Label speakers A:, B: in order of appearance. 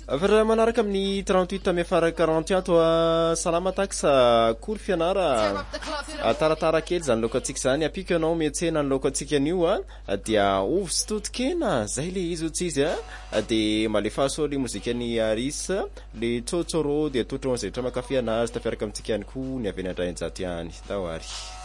A: Afara manaraka amin'ny 38 miafara 41 toa salama taxa kory fianara taratara kely zany lokatsika zany apika anao miantsena ny lokatsika anio dia ovy sy totokena zay le izy tsy izy de malefa soli mozikany Aris le tsotsoro de totra zay tra makafy anazy tafiaraka amintsika ihany koa ny avy andrainy jato ihany tawary